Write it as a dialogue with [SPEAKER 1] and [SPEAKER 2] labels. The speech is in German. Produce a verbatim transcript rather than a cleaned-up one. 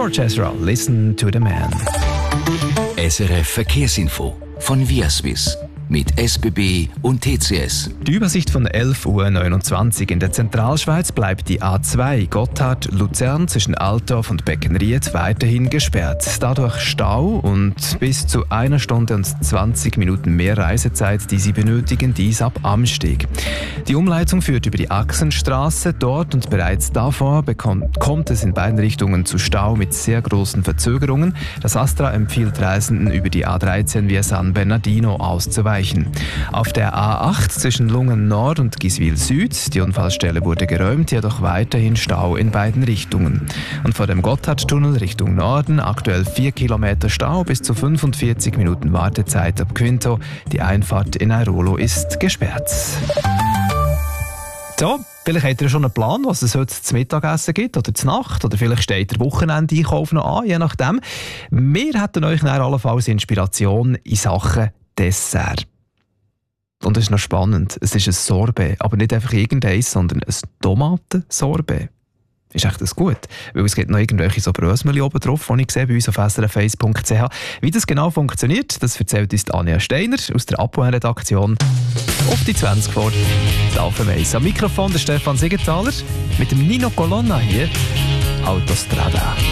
[SPEAKER 1] George Ezra, Listen to the Man.
[SPEAKER 2] S R F Verkehrsinfo von Viaswiss mit S B B und T C S.
[SPEAKER 1] Die Übersicht von elf Uhr neunundzwanzig. In der Zentralschweiz bleibt die A zwei Gotthard-Luzern zwischen Altdorf und Beckenried weiterhin gesperrt. Dadurch Stau und bis zu einer Stunde und zwanzig Minuten mehr Reisezeit, die Sie benötigen, dies ab Amsteg. Die Umleitung führt über die Achsenstraße. Dort und bereits davor bekommt, kommt es in beiden Richtungen zu Stau mit sehr großen Verzögerungen. Das Astra empfiehlt Reisenden, über die A dreizehn via San Bernardino auszuweichen. Auf der A acht zwischen Lungen Nord und Giswil Süd, die Unfallstelle wurde geräumt, jedoch weiterhin Stau in beiden Richtungen. Und vor dem Gotthardtunnel Richtung Norden aktuell vier Kilometer Stau, bis zu fünfundvierzig Minuten Wartezeit ab Quinto. Die Einfahrt in Airolo ist gesperrt. So, vielleicht habt ihr schon einen Plan, was es heute zum Mittagessen gibt oder zur Nacht, oder vielleicht steht der Wochenendeinkauf noch an, je nachdem. Wir hätten euch dann allenfalls Inspiration in Sachen Dessert. Und das ist noch spannend. Es ist ein Sorbet, aber nicht einfach irgendeins, sondern ein Tomatensorbet. Ist echt das gut? Weil es gibt noch irgendwelche so Brösmeli oben drauf, die ich sehe bei uns auf s r f eins punkt c h. Wie das genau funktioniert, das erzählt uns Anja Steiner aus der Apoel-Redaktion. Auf die zwanzig vor der Auf dem Eis. Am Mikrofon der Stefan Siegenthaler mit dem Nino Colonna hier. Autostrada.